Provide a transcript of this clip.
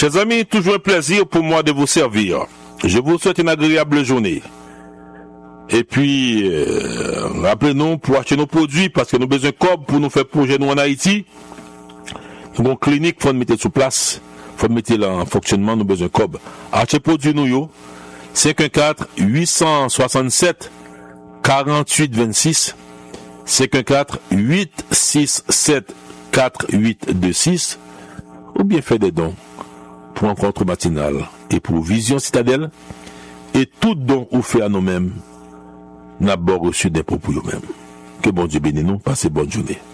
Chers amis, toujours un plaisir pour moi de vous servir. Je vous souhaite une agréable journée. Et puis, rappelez-nous pour acheter nos produits, parce que nous avons besoin de cob pour nous faire projet nous en Haïti. Nous avons une clinique, il faut nous mettre sur place, il faut nous mettre là en fonctionnement, nous avons besoin de cob. Achetez produits nous, yo. 514-867-4826. 514-867-4826. Ou bien fait des dons pour rencontre matinale et pour Vision Citadelle. Et tout don ou fait à nous-mêmes, n'a pas reçu d'impôt pour nous-mêmes. Que bon Dieu bénisse nous. Passez bonne journée.